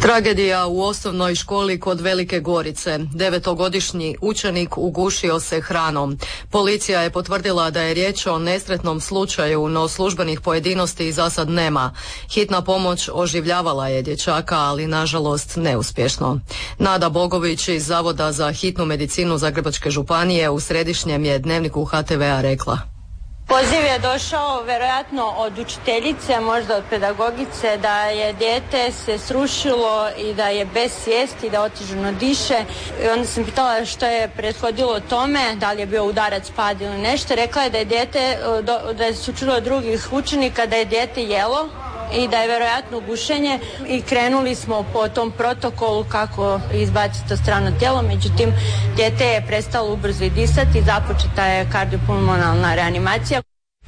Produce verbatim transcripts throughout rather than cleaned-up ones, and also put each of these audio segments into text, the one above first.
Tragedija u osnovnoj školi kod Velike Gorice. Devetogodišnji učenik ugušio se hranom. Policija je potvrdila da je riječ o nesretnom slučaju, no službenih pojedinosti za sad nema. Hitna pomoć oživljavala je dječaka, ali nažalost neuspješno. Nada Bogović iz Zavoda za hitnu medicinu Zagrebačke županije u središnjem je Dnevniku H T V-a rekla: Poziv je došao vjerojatno od učiteljice, možda od pedagogice, da je dijete se srušilo i da je bez svijesti, da otežano diše. I onda sam pitala što je prethodilo tome, da li je bio udarac, pad ili nešto. Rekla je da je dijete, da su čuli od drugih učenika da je dijete jelo i da je vjerojatno gušenje, i krenuli smo po tom protokolu kako izbaciti to strano tijelo. Međutim, dijete je prestalo ubrzo i disati, započeta je kardiopulmonalna reanimacija.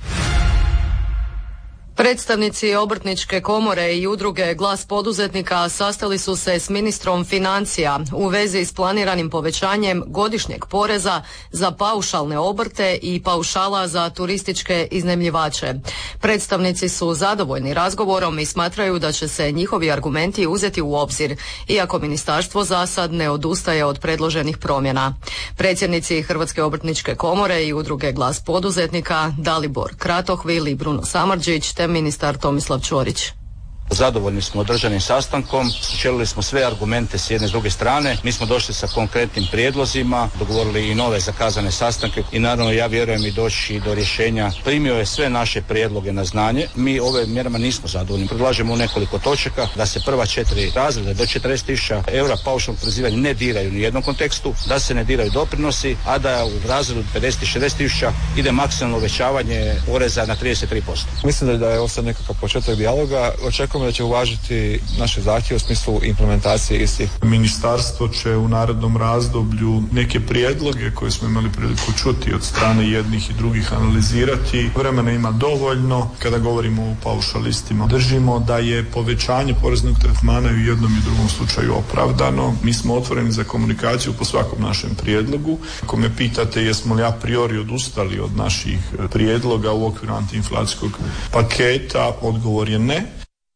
Predstavnici Obrtničke komore i udruge Glas poduzetnika sastali su se s ministrom financija u vezi s planiranim povećanjem godišnjeg poreza za paušalne obrte i paušala za turističke iznajmljivače. Predstavnici su zadovoljni razgovorom i smatraju da će se njihovi argumenti uzeti u obzir, iako ministarstvo za sad ne odustaje od predloženih promjena. Predsjednici Hrvatske obrtničke komore i udruge Glas poduzetnika Dalibor Kratohvil i Bruno Samardžić te ministar Tomislav Ćorić. Zadovoljni smo održanim sastankom, sučelili smo sve argumente s jedne i s druge strane, mi smo došli sa konkretnim prijedlozima, dogovorili i nove zakazane sastanke i naravno ja vjerujem i doći do rješenja. Primio je sve naše prijedloge na znanje, mi ove mjerama nismo zadovoljni. Predlažemo u nekoliko točaka da se prva četiri razreda do četrdeset tisuća eura paušalnog oporezivanja ne diraju ni u jednom kontekstu, da se ne diraju doprinosi, a da u razredu pedeset i šezdeset tisuća ide maksimalno uvećavanje poreza na trideset tri posto. Mislim da je ovo sad nekakav početak dijaloga, očekujem da će uvažiti naše zahtjeve u smislu implementacije istih. Ministarstvo će u narednom razdoblju neke prijedloge koje smo imali priliku čuti od strane jednih i drugih analizirati. Vremena ima dovoljno. Kada govorimo o paušalistima, držimo da je povećanje poreznog tretmana i u jednom i drugom slučaju opravdano. Mi smo otvoreni za komunikaciju po svakom našem prijedlogu. Ako me pitate jesmo li a priori odustali od naših prijedloga u okviru antiinflacijskog paketa, odgovor je ne.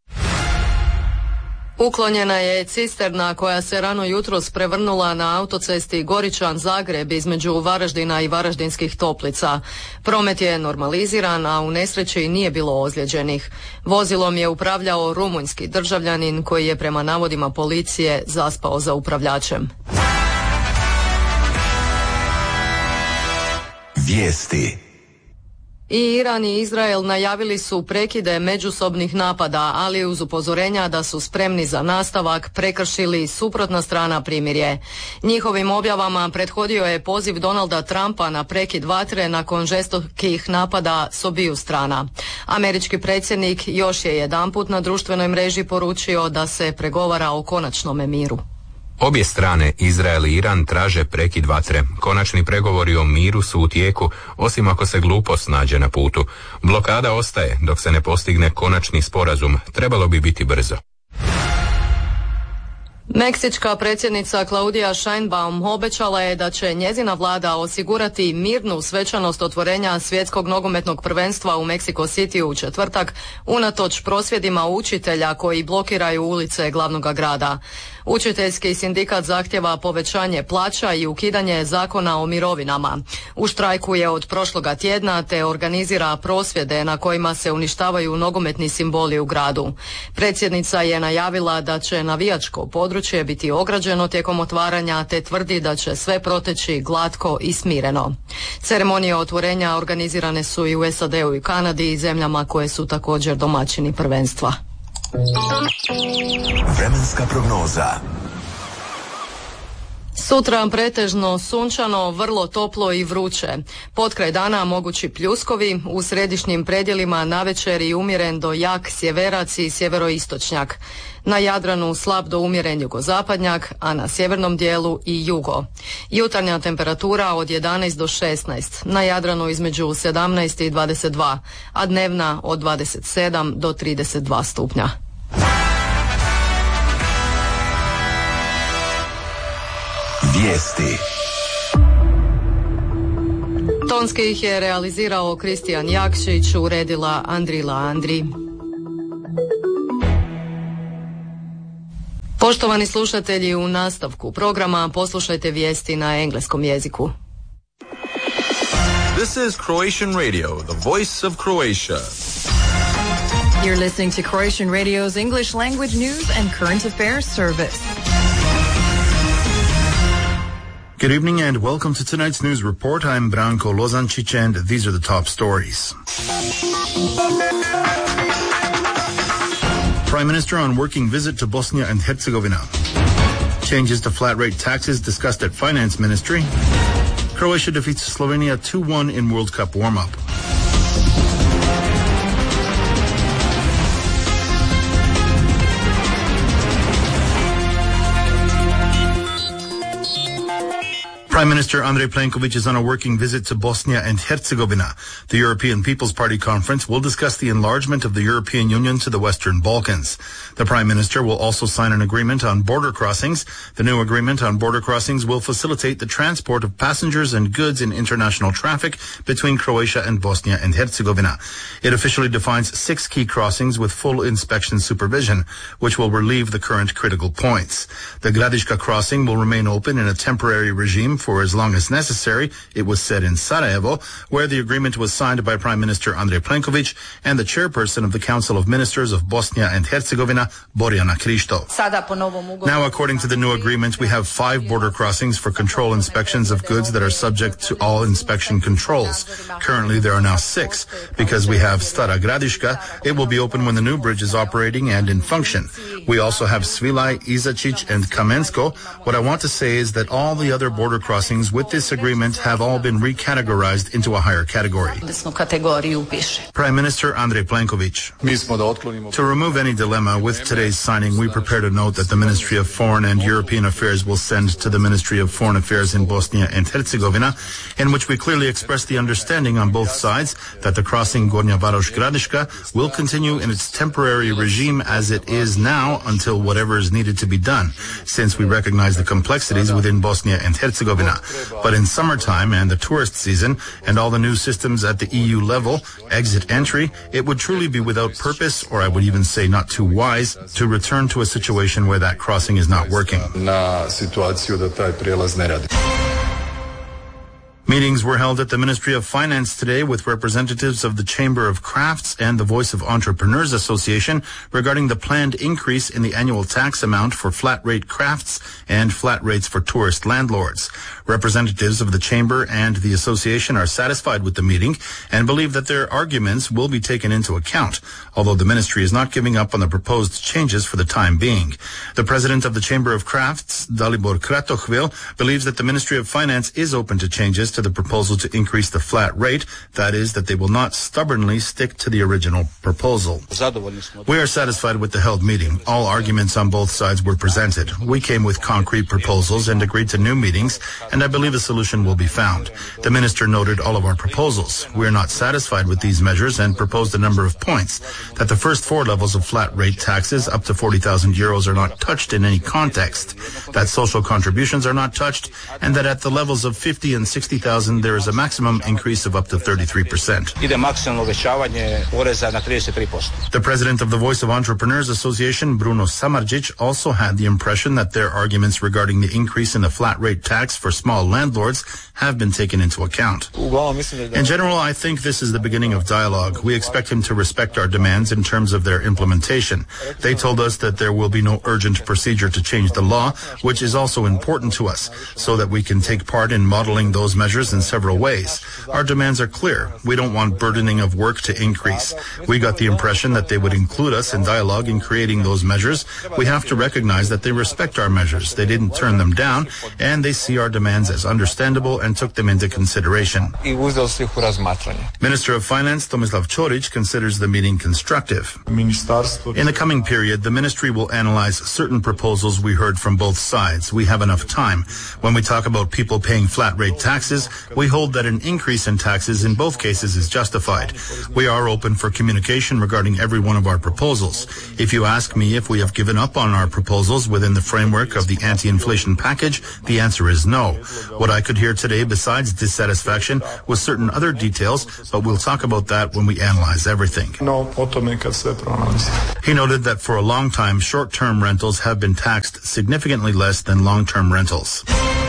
Uklonjena je cisterna koja se rano jutros prevrnula na autocesti Goričan-Zagreb između Varaždina i Varaždinskih Toplica. Promet je normaliziran, a u nesreći nije bilo ozlijeđenih. Vozilom je upravljao rumunjski državljanin koji je prema navodima policije zaspao za upravljačem. Vijesti. I Iran i Izrael najavili su prekide međusobnih napada, ali uz upozorenja da su spremni za nastavak prekršili suprotna strana primirje. Njihovim objavama prethodio je poziv Donalda Trumpa na prekid vatre nakon žestokih napada s obiju strana. Američki predsjednik još je jedanput na društvenoj mreži poručio da se pregovara o konačnome miru. Obje strane, Izrael i Iran, traže prekid vatre. Konačni pregovori o miru su u tijeku, osim ako se glupost nađe na putu. Blokada ostaje dok se ne postigne konačni sporazum. Trebalo bi biti brzo. Meksička predsjednica Claudia Sheinbaum obećala je da će njezina vlada osigurati mirnu svečanost otvorenja svjetskog nogometnog prvenstva u Mexico City u četvrtak, unatoč prosvjedima učitelja koji blokiraju ulice glavnog grada. Učiteljski sindikat zahtjeva povećanje plaća i ukidanje zakona o mirovinama. U štrajku je od prošloga tjedna te organizira prosvjede na kojima se uništavaju nogometni simboli u gradu. Predsjednica je najavila da će navijačko područje biti ograđeno tijekom otvaranja te tvrdi da će sve proteći glatko i smireno. Ceremonije otvorenja organizirane su i u S A D-u i Kanadi i zemljama koje su također domaćini prvenstva. Vremenska prognoza. Sutra pretežno sunčano, vrlo toplo i vruće. Potkraj dana mogući pljuskovi, u središnjim predjelima navečer i umjeren do jak sjeverac i sjeveroistočnjak. Na Jadranu slab do umjeren jugozapadnjak, a na sjevernom dijelu i jugo. Jutarnja temperatura od jedanaest do šesnaest, na Jadranu između sedamnaest i dvadeset dva, a dnevna od dvadeset sedam do trideset dva stupnja. Vijesti. Tonski ih je realizirao Kristijan Jakšić, uredila Andrila Andri. Poštovani slušatelji, u nastavku programa poslušajte vijesti na engleskom jeziku. This is Croatian Radio, the voice of Croatia. You're listening to Croatian Radio's English language news and current affairs service. Good evening and welcome to tonight's news report. I'm Branko Lozančić and these are the top stories. Prime Minister on working visit to Bosnia and Herzegovina. Changes to flat rate taxes discussed at Finance Ministry. Croatia defeats Slovenia two one in World Cup warm-up. Prime Minister Andrej Plenković is on a working visit to Bosnia and Herzegovina. The European People's Party conference will discuss the enlargement of the European Union to the Western Balkans. The Prime Minister will also sign an agreement on border crossings. The new agreement on border crossings will facilitate the transport of passengers and goods in international traffic between Croatia and Bosnia and Herzegovina. It officially defines six key crossings with full inspection supervision, which will relieve the current critical points. The Gradiška crossing will remain open in a temporary regime for as long as necessary, it was said in Sarajevo, where the agreement was signed by Prime Minister Andrej Plenković and the chairperson of the Council of Ministers of Bosnia and Herzegovina, Borjana Krišto. Now, according to the new agreement, we have five border crossings for control inspections of goods that are subject to all inspection controls. Currently, there are now six. Because we have Stara Gradiška, it will be open when the new bridge is operating and in function. We also have Svilaj, Izačić, and Kamensko. What I want to say is that all the other border crossings crossings with this agreement have all been recategorized into a higher category. Prime Minister Andrej Plenković. To remove any dilemma with today's signing, we prepared a note that the Ministry of Foreign and European Affairs will send to the Ministry of Foreign Affairs in Bosnia and Herzegovina, in which we clearly express the understanding on both sides that the crossing Gornja Varoš-Gradiška will continue in its temporary regime as it is now until whatever is needed to be done, since we recognize the complexities within Bosnia and Herzegovina. But in summertime and the tourist season and all the new systems at the E U level, exit entry, it would truly be without purpose, or I would even say not too wise, to return to a situation where that crossing is not working. Meetings were held at the Ministry of Finance today with representatives of the Chamber of Crafts and the Voice of Entrepreneurs Association regarding the planned increase in the annual tax amount for flat-rate crafts and flat rates for tourist landlords. Representatives of the Chamber and the Association are satisfied with the meeting and believe that their arguments will be taken into account, although the Ministry is not giving up on the proposed changes for the time being. The President of the Chamber of Crafts, Dalibor Kratochvil, believes that the Ministry of Finance is open to changes to the proposal to increase the flat rate, that is, that they will not stubbornly stick to the original proposal. We are satisfied with the held meeting. All arguments on both sides were presented. We came with concrete proposals and agreed to new meetings, and I believe a solution will be found. The Minister noted all of our proposals. We are not satisfied with these measures and proposed a number of points. That the first four levels of flat rate taxes up to forty thousand euros are not touched in any context, that social contributions are not touched, and that at the levels of fifty and sixty thousand there is a maximum increase of up to thirty-three percent. The President of the Voice of Entrepreneurs Association, Bruno Samardzic, also had the impression that their arguments regarding the increase in the flat rate tax for small landlords have been taken into account. In general, I think this is the beginning of dialogue. We expect him to respect our demands in terms of their implementation. They told us that there will be no urgent procedure to change the law, which is also important to us, so that we can take part in modeling those measures in several ways. Our demands are clear. We don't want burdening of work to increase. We got the impression that they would include us in dialogue in creating those measures. We have to recognize that they respect our measures. They didn't turn them down, and they see our demands as understandable and took them into consideration. Minister of Finance Tomislav Ćorić considers the meeting constructive. In the coming period, the ministry will analyze certain proposals we heard from both sides. We have enough time. When we talk about people paying flat rate taxes, taxes, we hold that an increase in taxes in both cases is justified. We are open for communication regarding every one of our proposals. If you ask me if we have given up on our proposals within the framework of the anti-inflation package, the answer is no. What I could hear today besides dissatisfaction was certain other details, but we'll talk about that when we analyze everything. He noted that for a long time, short-term rentals have been taxed significantly less than long-term rentals.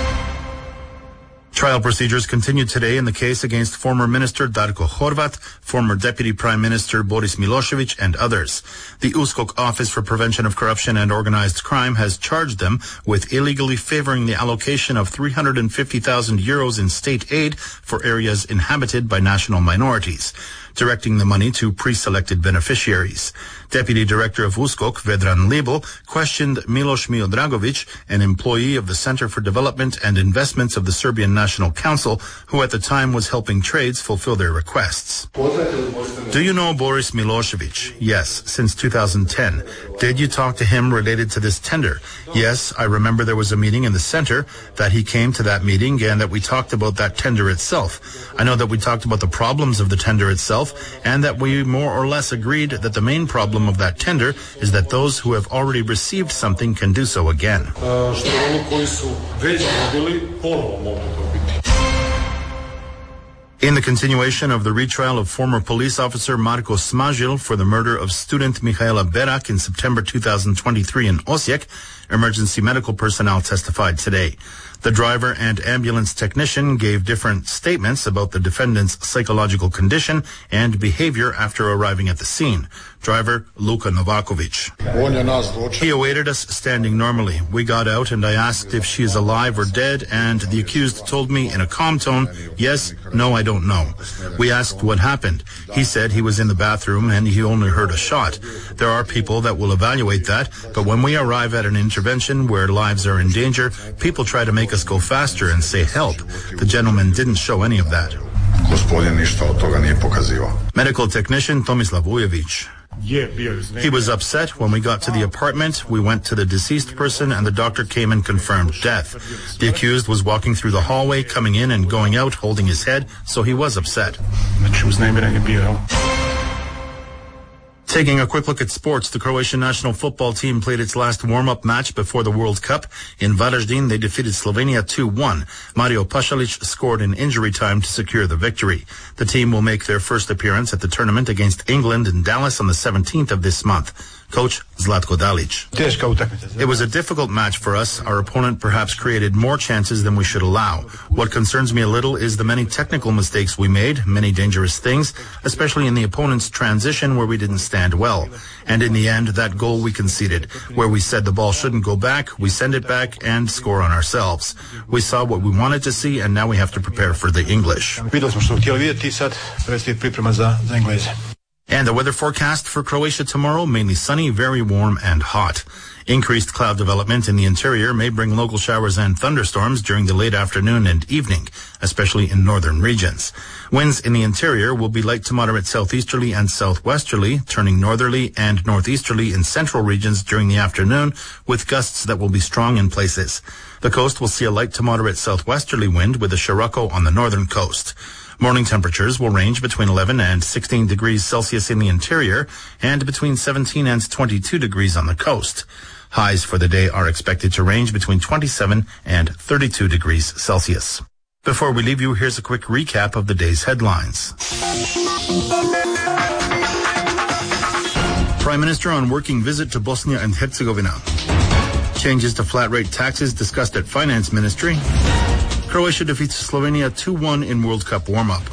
Trial procedures continue today in the case against former Minister Darko Horvat, former Deputy Prime Minister Boris Milosevic, and others. The U S K O K Office for Prevention of Corruption and Organized Crime has charged them with illegally favoring the allocation of three hundred fifty thousand euros in state aid for areas inhabited by national minorities, directing the money to pre-selected beneficiaries. Deputy Director of U S K O K, Vedran Libel, questioned Miloš Miodragovic, an employee of the Center for Development and Investments of the Serbian National Council, who at the time was helping trades fulfill their requests. Do you know Boris Milosevic? Yes, since two thousand ten. Did you talk to him related to this tender? Yes, I remember there was a meeting in the center, that he came to that meeting, and that we talked about that tender itself. I know that we talked about the problems of the tender itself, and that we more or less agreed that the main problem of that tender is that those who have already received something can do so again. In the continuation of the retrial of former police officer Marko Smajil for the murder of student Mihaela Berak in September two thousand twenty-three in Osijek, emergency medical personnel testified today. The driver and ambulance technician gave different statements about the defendant's psychological condition and behavior after arriving at the scene. Driver Luka Novakovic. He awaited us standing normally. We got out and I asked if she is alive or dead, and the accused told me in a calm tone, yes, no, I don't know. We asked what happened. He said he was in the bathroom and he only heard a shot. There are people that will evaluate that, but when we arrive at an intervention where lives are in danger, people try to make us go faster and say help. The gentleman didn't show any of that. Medical technician Tomislav Ujevic. He was upset when we got to the apartment. We went to the deceased person and the doctor came and confirmed death. The accused was walking through the hallway, coming in and going out, holding his head, so he was upset. Taking a quick look at sports, the Croatian national football team played its last warm-up match before the World Cup. In Varaždin, they defeated Slovenia two one. Mario Pasalic scored in injury time to secure the victory. The team will make their first appearance at the tournament against England in Dallas on the seventeenth of this month. Coach Zlatko Dalic. It was a difficult match for us. Our opponent perhaps created more chances than we should allow. What concerns me a little is the many technical mistakes we made, many dangerous things, especially in the opponent's transition where we didn't stand well. And in the end, that goal we conceded. Where we said the ball shouldn't go back, we send it back and score on ourselves. We saw what we wanted to see and now we have to prepare for the English. And the weather forecast for Croatia tomorrow, mainly sunny, very warm and hot. Increased cloud development in the interior may bring local showers and thunderstorms during the late afternoon and evening, especially in northern regions. Winds in the interior will be light to moderate southeasterly and southwesterly, turning northerly and northeasterly in central regions during the afternoon, with gusts that will be strong in places. The coast will see a light to moderate southwesterly wind with a Scirocco on the northern coast. Morning temperatures will range between eleven and sixteen degrees Celsius in the interior and between seventeen and twenty-two degrees on the coast. Highs for the day are expected to range between twenty-seven and thirty-two degrees Celsius. Before we leave you, here's a quick recap of the day's headlines. Prime Minister on working visit to Bosnia and Herzegovina. Changes to flat rate taxes discussed at Finance Ministry. Croatia defeats Slovenia two one in World Cup warm-up.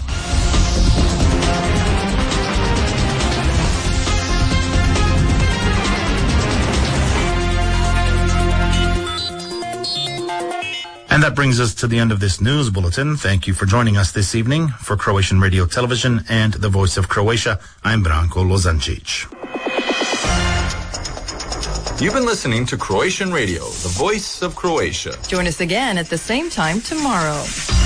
And that brings us to the end of this news bulletin. Thank you for joining us this evening. For Croatian Radio Television and the Voice of Croatia, I'm Branko Lozancic. You've been listening to Croatian Radio, the Voice of Croatia. Join us again at the same time tomorrow.